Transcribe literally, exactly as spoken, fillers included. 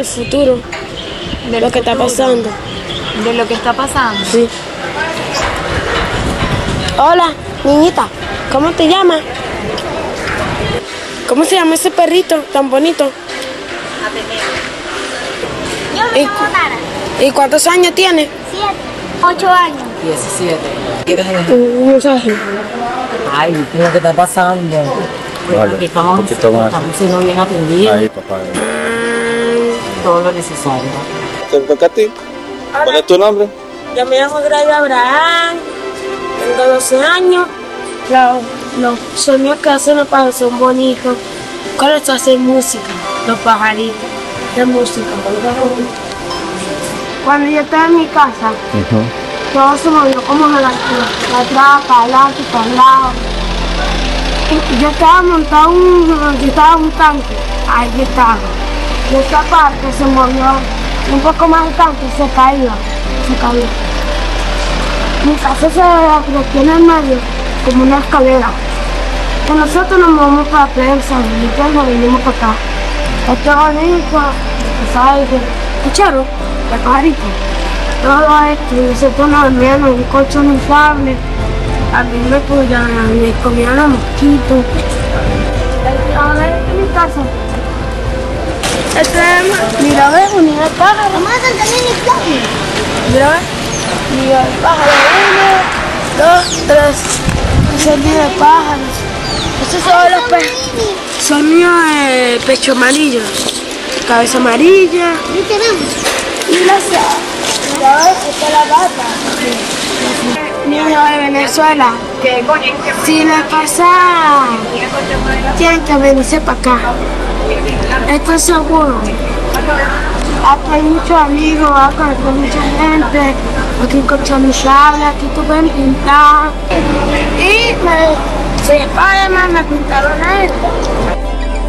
del futuro, de lo que está pasando. ¿De lo que está pasando? Sí. Hola, niñita, ¿cómo te llamas? ¿Cómo se llama ese perrito tan bonito? Yo me llamo Nara. ¿Y cuántos años tiene? Siete. Ocho años. diecisiete. ¿Quieres Un mensaje. Ay, ¿qué es lo que está pasando? Vale, Aquí estamos, un poquito más. estamos siendo bien atendidos. Ahí, papá. Todo lo necesario. ¿Te toca a ti? ¿Cuál es tu nombre? Yo me llamo Gracia Abraham, tengo doce años. Los, los sueños que hacen los pájaros son bonitos. Con eso hacen música, los pajaritos de música. Cuando yo estaba en mi casa, todo se movió como de la atrás, para adelante, para el lado. Yo estaba montado un, yo estaba en un tanque, ahí yo estaba. Y esta parte se movió un poco más el tanque y se caía, se cayó. Mi casa se tiene en medio como una escalera. Y nosotros nos movemos para prensa y nos vinimos para acá. Este bonito, ¿sabes? ¿Escucharon? De pajarito. Todo esto, y nosotros nos dormíamos en un colchón inflable. A mí me podían, me comían los mosquitos. Ahora es mi casa. Este es, mira, ves, un nido de pájaro. Vamos a saltar en el plano. Mira, ves, nido de pájaro. Uno, dos, tres. Ese es el nido de pájaros. Estos son los peces. Son nidos de pecho amarillo, cabeza amarilla. ¿Qué tenemos? Y la mira, ves, esta es la gata. Niños de Venezuela, si les pasa, tienen que venirse para acá. Esto es seguro. Acá hay muchos amigos, acá hay mucha gente, aquí hay colchonizable, aquí tú pueden pintar. Y me, soy Spiderman, me pintaron esto.